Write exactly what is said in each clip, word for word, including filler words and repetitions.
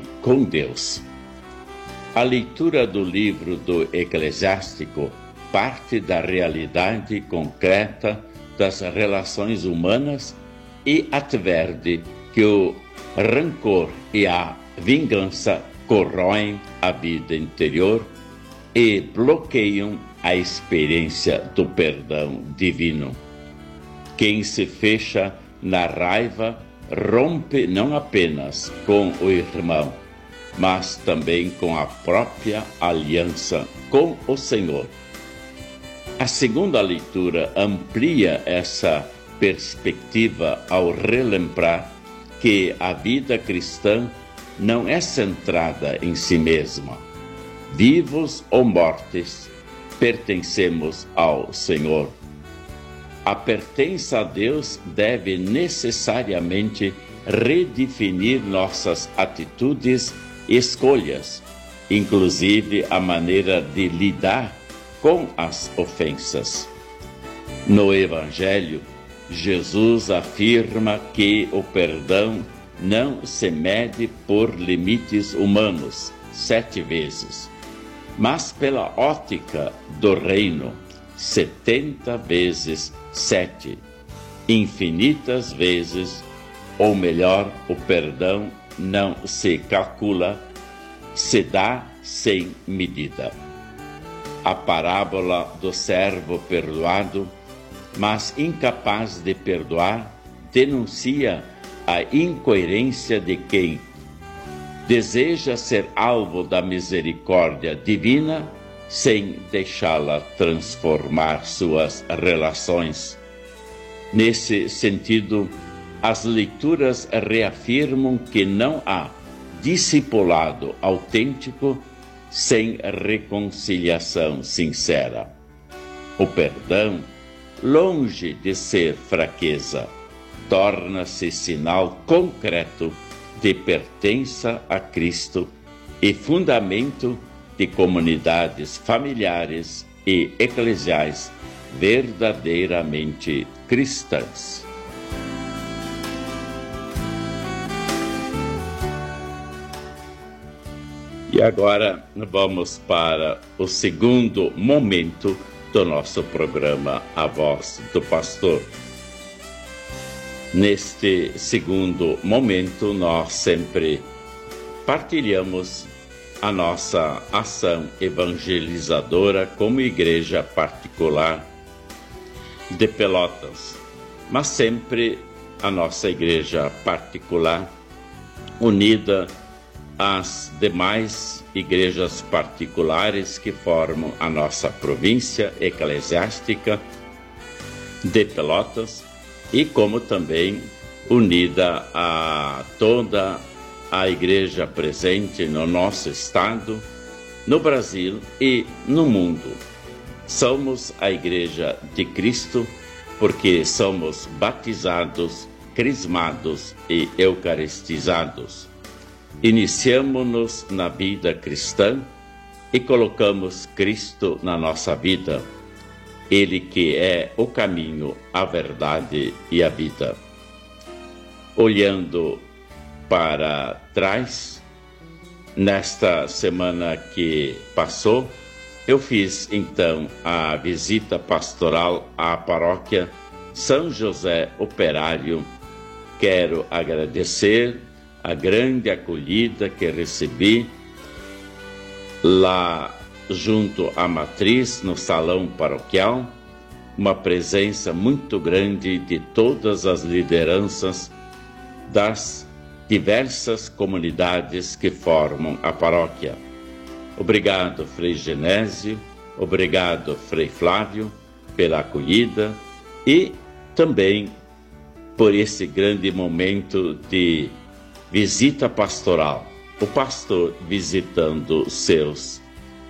com Deus. A leitura do livro do Eclesiástico parte da realidade concreta das relações humanas e adverte que o rancor e a vingança corroem a vida interior e bloqueiam a experiência do perdão divino. Quem se fecha na raiva rompe não apenas com o irmão, mas também com a própria aliança com o Senhor. A segunda leitura amplia essa perspectiva ao relembrar que a vida cristã não é centrada em si mesma. Vivos ou mortos, pertencemos ao Senhor. A pertença a Deus deve necessariamente redefinir nossas atitudes e escolhas, inclusive a maneira de lidar com as ofensas. No Evangelho, Jesus afirma que o perdão não se mede por limites humanos, sete vezes, mas pela ótica do reino, setenta vezes sete, infinitas vezes, ou melhor, o perdão não se calcula, se dá sem medida. A parábola do servo perdoado, mas incapaz de perdoar, denuncia a incoerência de quem deseja ser alvo da misericórdia divina sem deixá-la transformar suas relações. Nesse sentido, as leituras reafirmam que não há discipulado autêntico sem reconciliação sincera. O perdão, longe de ser fraqueza, torna-se sinal concreto de pertença a Cristo e fundamento de comunidades familiares e eclesiais verdadeiramente cristãs. E agora vamos para o segundo momento do nosso programa A Voz do Pastor. Neste segundo momento, nós sempre partilhamos a nossa ação evangelizadora como igreja particular de Pelotas, mas sempre a nossa igreja particular unida às demais igrejas particulares que formam a nossa província eclesiástica de Pelotas, e como também unida a toda a igreja presente no nosso estado, no Brasil e no mundo. Somos a Igreja de Cristo porque somos batizados, crismados e eucaristizados. Iniciamo-nos na vida cristã e colocamos Cristo na nossa vida. Ele que é o caminho, a verdade e a vida. Olhando para trás, nesta semana que passou, eu fiz então a visita pastoral à paróquia São José Operário. Quero agradecer a grande acolhida que recebi lá junto à matriz, no salão paroquial, uma presença muito grande de todas as lideranças das diversas comunidades que formam a paróquia. Obrigado, Frei Genésio, obrigado, Frei Flávio, pela acolhida e também por esse grande momento de visita pastoral. O pastor visitando seus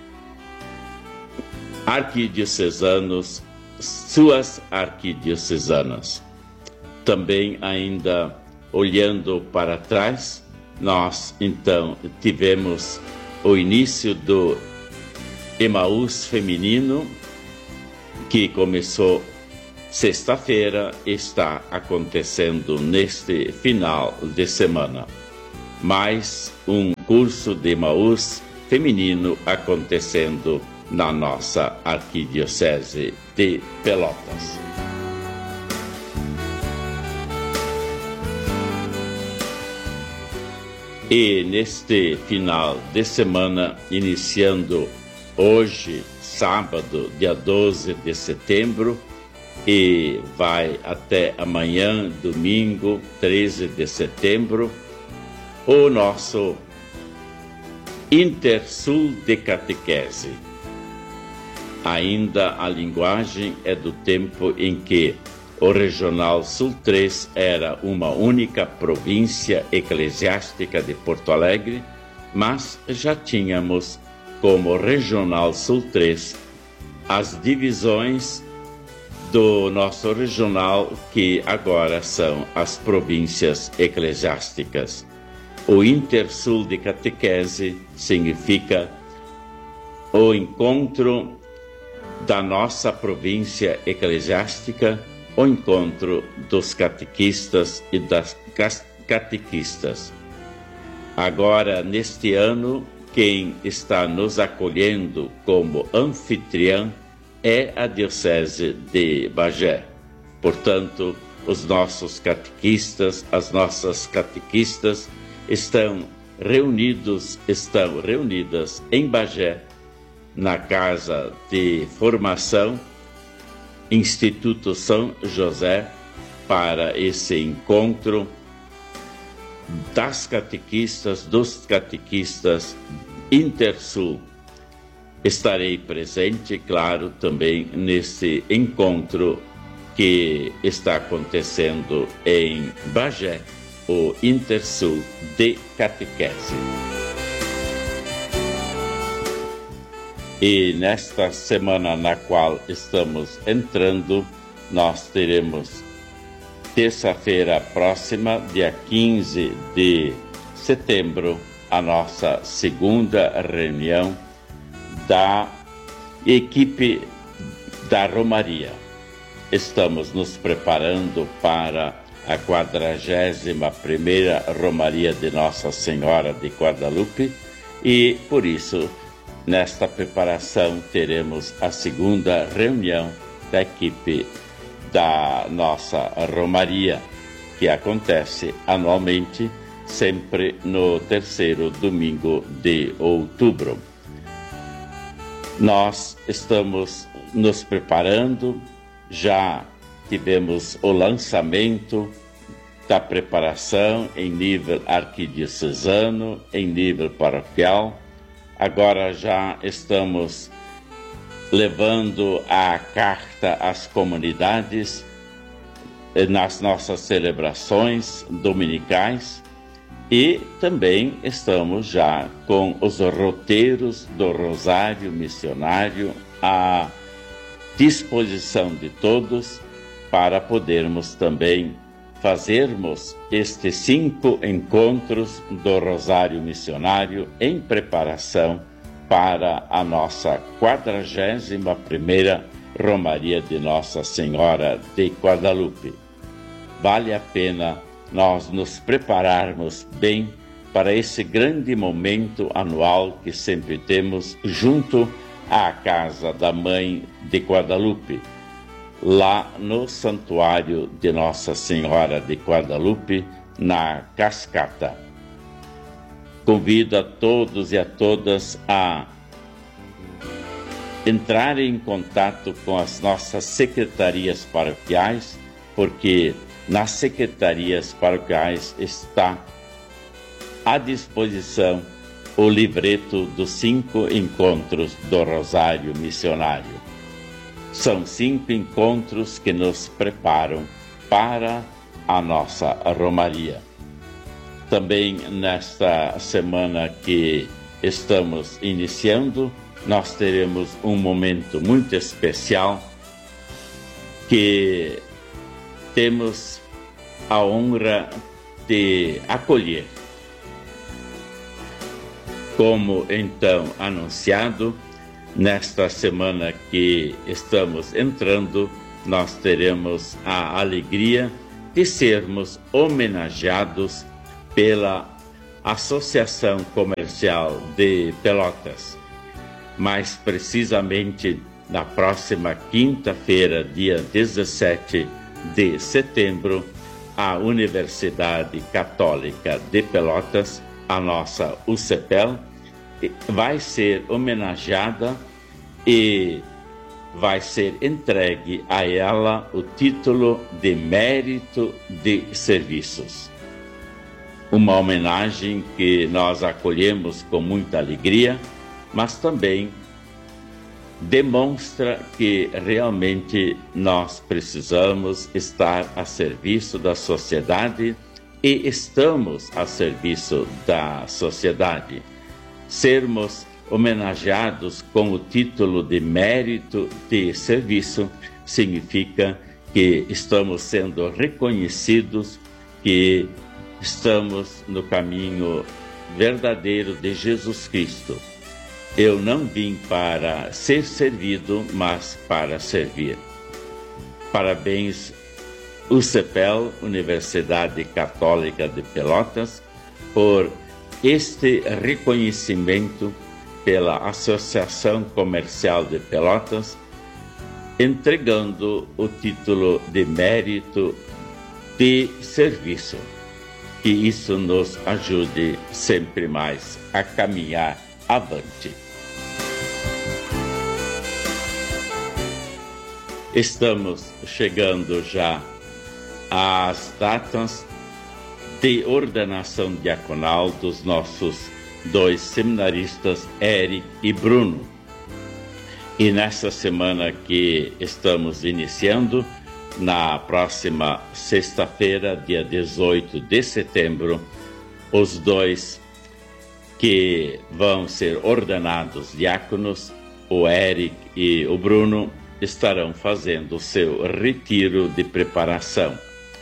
arquidiocesanos, suas arquidiocesanas. Também ainda olhando para trás, nós então tivemos o início do Emaús feminino, que começou sexta-feira e está acontecendo neste final de semana. Mais um curso de Emaús feminino acontecendo na nossa Arquidiocese de Pelotas. E neste final de semana, iniciando hoje, sábado, dia doze de setembro, e vai até amanhã, domingo, treze de setembro, o nosso Intersul de Catequese. Ainda a linguagem é do tempo em que o Regional Sul três era uma única província eclesiástica de Porto Alegre, mas já tínhamos como Regional Sul três as divisões do nosso regional, que agora são as províncias eclesiásticas. O Intersul de Catequese significa o encontro da nossa província eclesiástica, o encontro dos catequistas e das catequistas. Agora, neste ano, quem está nos acolhendo como anfitriã é a Diocese de Bagé. Portanto, os nossos catequistas, as nossas catequistas estão reunidos, estão reunidas em Bagé, na Casa de Formação Instituto São José, para esse encontro das catequistas, dos catequistas Intersul. Estarei presente, claro, também nesse encontro que está acontecendo em Bagé, o Intersul de Catequese. E nesta semana na qual estamos entrando, nós teremos terça-feira próxima, dia quinze de setembro, a nossa segunda reunião da equipe da Romaria. Estamos nos preparando para a quadragésima primeira Romaria de Nossa Senhora de Guadalupe e, por isso, nesta preparação teremos a segunda reunião da equipe da nossa Romaria, que acontece anualmente, sempre no terceiro domingo de outubro. Nós estamos nos preparando, já tivemos o lançamento da preparação em nível arquidiocesano, em nível paroquial. Agora já estamos levando a carta às comunidades nas nossas celebrações dominicais e também estamos já com os roteiros do Rosário Missionário à disposição de todos para podermos também fazermos estes cinco encontros do Rosário Missionário em preparação para a nossa quadragésima primeira Romaria de Nossa Senhora de Guadalupe. Vale a pena nós nos prepararmos bem para esse grande momento anual que sempre temos junto à Casa da Mãe de Guadalupe, lá no Santuário de Nossa Senhora de Guadalupe, na Cascata. Convido a todos e a todas a entrarem em contato com as nossas secretarias paroquiais, porque nas secretarias paroquiais está à disposição o livreto dos cinco encontros do Rosário Missionário. São cinco encontros que nos preparam para a nossa Romaria. Também nesta semana que estamos iniciando, nós teremos um momento muito especial que temos a honra de acolher. Como então anunciado, nesta semana que estamos entrando, nós teremos a alegria de sermos homenageados pela Associação Comercial de Pelotas. Mais precisamente, na próxima quinta-feira, dia dezessete de setembro, a Universidade Católica de Pelotas, a nossa U C P E L, vai ser homenageada e vai ser entregue a ela o título de Mérito de Serviços. Uma homenagem que nós acolhemos com muita alegria, mas também demonstra que realmente nós precisamos estar a serviço da sociedade e estamos a serviço da sociedade. Sermos homenageados com o título de Mérito de Serviço significa que estamos sendo reconhecidos, que estamos no caminho verdadeiro de Jesus Cristo. Eu não vim para ser servido, mas para servir. Parabéns, U C P E L, Universidade Católica de Pelotas, por este reconhecimento pela Associação Comercial de Pelotas, entregando o título de Mérito de Serviço. Que isso nos ajude sempre mais a caminhar avante. Estamos chegando já às datas de ordenação diaconal dos nossos dois seminaristas, Eric e Bruno. E nessa semana que estamos iniciando, na próxima sexta-feira, dia dezoito de setembro, os dois que vão ser ordenados diáconos, o Eric e o Bruno, estarão fazendo o seu retiro de preparação.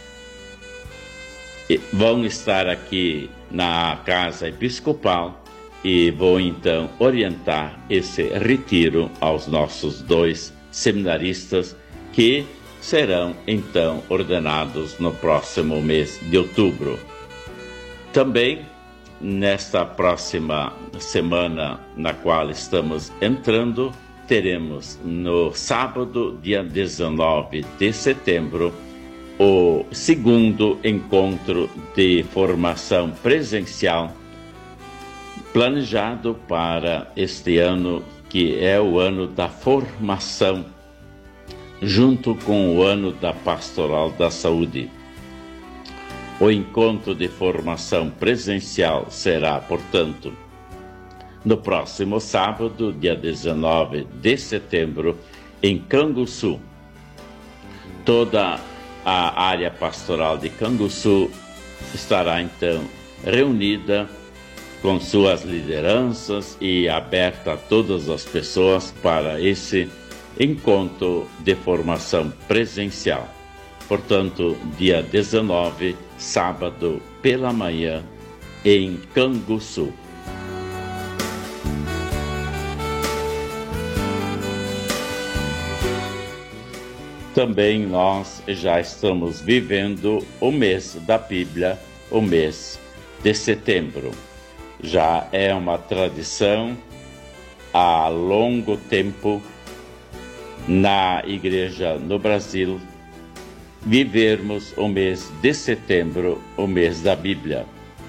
E vão estar aqui na Casa Episcopal e vou então orientar esse retiro aos nossos dois seminaristas que serão então ordenados no próximo mês de outubro. Também nesta próxima semana na qual estamos entrando, teremos no sábado, dia dezenove de setembro, o segundo encontro de formação presencial planejado para este ano, que é o ano da formação, junto com o ano da Pastoral da Saúde. O encontro de formação presencial será, portanto, no próximo sábado, dia dezenove de setembro, em Canguçu. Toda a área pastoral de Canguçu estará, então, reunida com suas lideranças e aberta a todas as pessoas para esse encontro de formação presencial. Portanto, dia dezenove, sábado pela manhã, em Canguçu. Também nós já estamos vivendo o mês da Bíblia, o mês de setembro. Já é uma tradição há longo tempo na igreja no Brasil vivermos o mês de setembro, o mês da Bíblia.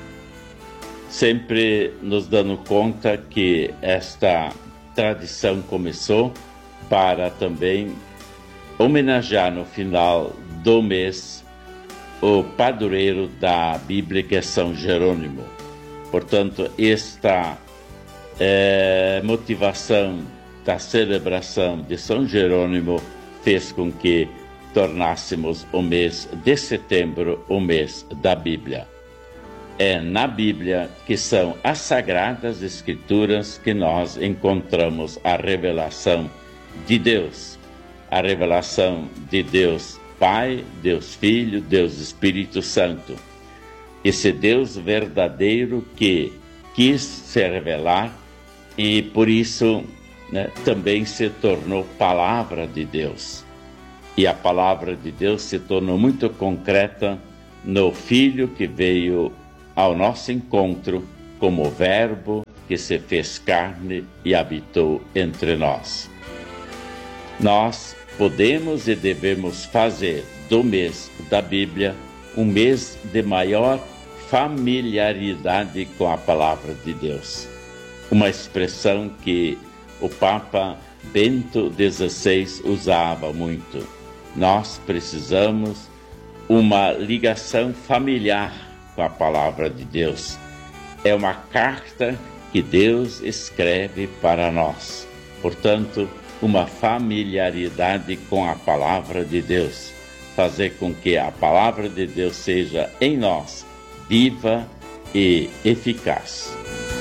Sempre nos dando conta que esta tradição começou para também homenagear no final do mês o padroeiro da Bíblia, que é São Jerônimo. Portanto, esta é, motivação da celebração de São Jerônimo fez com que tornássemos o mês de setembro o mês da Bíblia. É na Bíblia que são as Sagradas Escrituras que nós encontramos a revelação de Deus. A revelação de Deus Pai, Deus Filho, Deus Espírito Santo. Esse Deus verdadeiro que quis se revelar e por isso, né, também se tornou Palavra de Deus. E a Palavra de Deus se tornou muito concreta no Filho que veio ao nosso encontro como o Verbo que se fez carne e habitou entre nós. Nós podemos e devemos fazer do mês da Bíblia um mês de maior familiaridade com a palavra de Deus. Uma expressão que o Papa Bento dezesseis usava muito. Nós precisamos uma ligação familiar com a palavra de Deus. É uma carta que Deus escreve para nós. Portanto, uma familiaridade com a palavra de Deus. Fazer com que a palavra de Deus seja em nós viva e eficaz.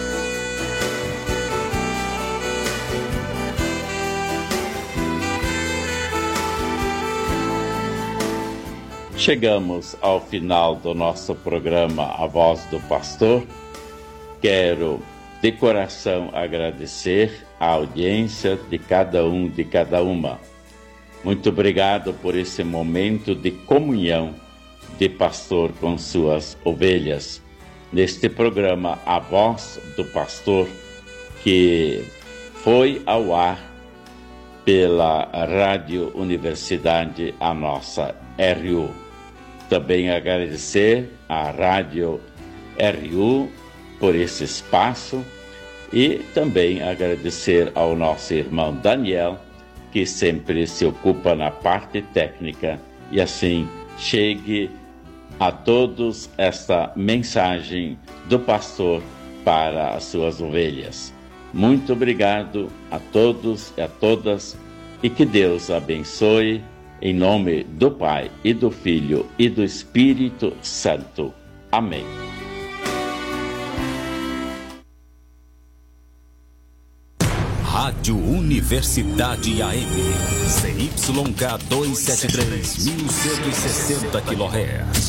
Chegamos ao final do nosso programa A Voz do Pastor. Quero de coração agradecer a audiência de cada um, de cada uma. Muito obrigado por esse momento de comunhão de pastor com suas ovelhas. Neste programa A Voz do Pastor, que foi ao ar pela Rádio Universidade, a nossa R U. Também agradecer à Rádio R U por esse espaço e também agradecer ao nosso irmão Daniel, que sempre se ocupa na parte técnica, e assim chegue a todos esta mensagem do pastor para as suas ovelhas. Muito obrigado a todos e a todas, e que Deus abençoe, em nome do Pai e do Filho e do Espírito Santo. Amém. Rádio Universidade A M, C Y K duzentos e setenta e três, mil cento e sessenta quilohertz.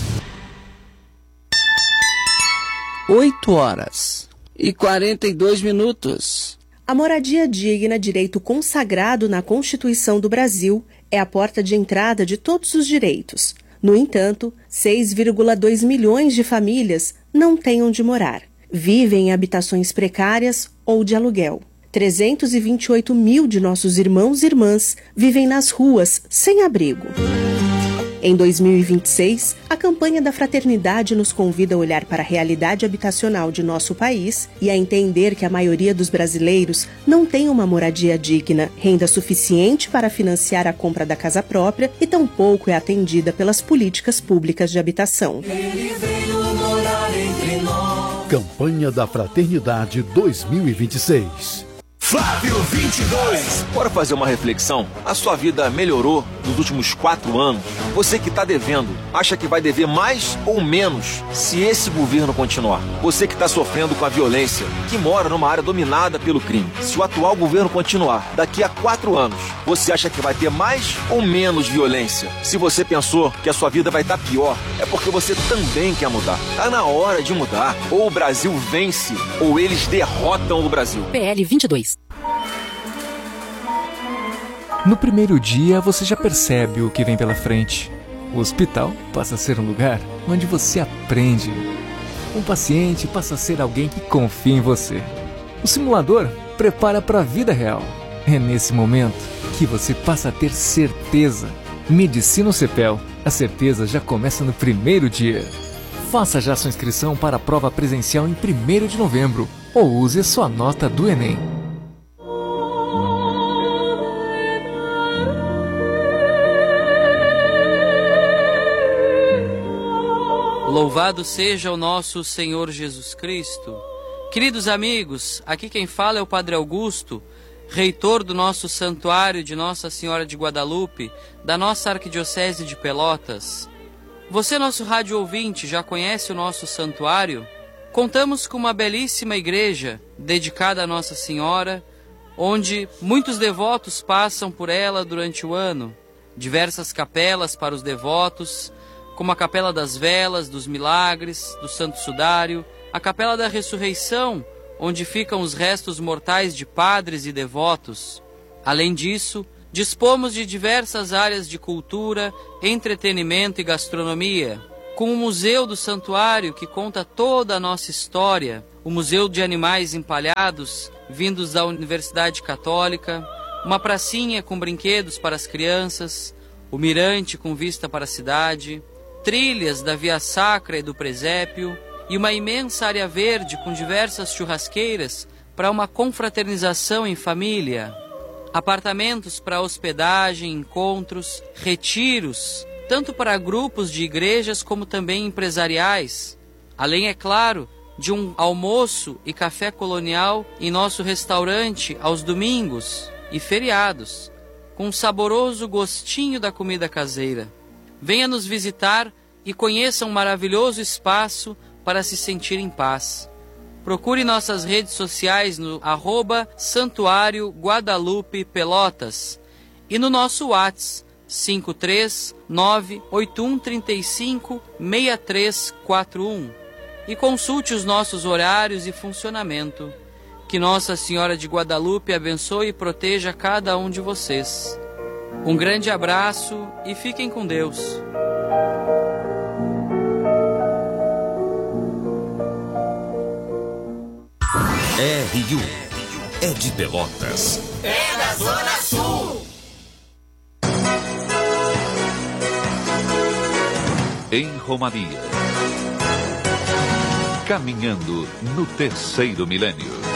oito horas e quarenta e dois minutos. A moradia digna, direito consagrado na Constituição do Brasil, é a porta de entrada de todos os direitos. No entanto, seis vírgula dois milhões de famílias não têm onde morar. Vivem em habitações precárias ou de aluguel. trezentos e vinte e oito mil de nossos irmãos e irmãs vivem nas ruas, sem abrigo. Em dois mil e vinte e seis, a campanha da Fraternidade nos convida a olhar para a realidade habitacional de nosso país e a entender que a maioria dos brasileiros não tem uma moradia digna, renda suficiente para financiar a compra da casa própria e tampouco é atendida pelas políticas públicas de habitação. Ele veio morar entre nós. Campanha da Fraternidade dois mil e vinte e seis. Flávio vinte e dois. Bora fazer uma reflexão? A sua vida melhorou nos últimos quatro anos? Você que está devendo, acha que vai dever mais ou menos se esse governo continuar? Você que está sofrendo com a violência, que mora numa área dominada pelo crime, se o atual governo continuar, daqui a quatro anos, você acha que vai ter mais ou menos violência? Se você pensou que a sua vida vai estar pior, é porque você também quer mudar. Tá na hora de mudar. Ou o Brasil vence, ou eles derrotam o Brasil. P L vinte e dois. No primeiro dia, você já percebe o que vem pela frente. O hospital passa a ser um lugar onde você aprende. Um paciente passa a ser alguém que confia em você. O simulador prepara para a vida real. É nesse momento que você passa a ter certeza. Medicina CEPEL. A certeza já começa no primeiro dia. Faça já sua inscrição para a prova presencial em primeiro de novembro ou use a sua nota do Enem. Louvado seja o nosso Senhor Jesus Cristo. Queridos amigos, aqui quem fala é o Padre Augusto, reitor do nosso santuário de Nossa Senhora de Guadalupe, da nossa Arquidiocese de Pelotas. Você, nosso rádio ouvinte, já conhece o nosso santuário? Contamos com uma belíssima igreja dedicada a Nossa Senhora, onde muitos devotos passam por ela durante o ano. Diversas capelas para os devotos, como a Capela das Velas, dos Milagres, do Santo Sudário, a Capela da Ressurreição, onde ficam os restos mortais de padres e devotos. Além disso, dispomos de diversas áreas de cultura, entretenimento e gastronomia. com o Museu do Santuário, que conta toda a nossa história, o Museu de Animais Empalhados, vindos da Universidade Católica, uma pracinha com brinquedos para as crianças, o mirante com vista para a cidade, trilhas da Via Sacra e do Presépio, e uma imensa área verde com diversas churrasqueiras para uma confraternização em família, apartamentos para hospedagem, encontros, retiros, tanto para grupos de igrejas como também empresariais, além, é claro, de um almoço e café colonial em nosso restaurante aos domingos e feriados, com um saboroso gostinho da comida caseira. Venha nos visitar e conheça um maravilhoso espaço para se sentir em paz. Procure nossas redes sociais no arroba Santuário Guadalupe Pelotas e no nosso WhatsApp cinco três nove oito um três cinco seis três quatro um e consulte os nossos horários e funcionamento. Que Nossa Senhora de Guadalupe abençoe e proteja cada um de vocês. Um grande abraço e fiquem com Deus. R U é de Pelotas. É da Zona Sul. Em Romaria. Caminhando no terceiro milênio.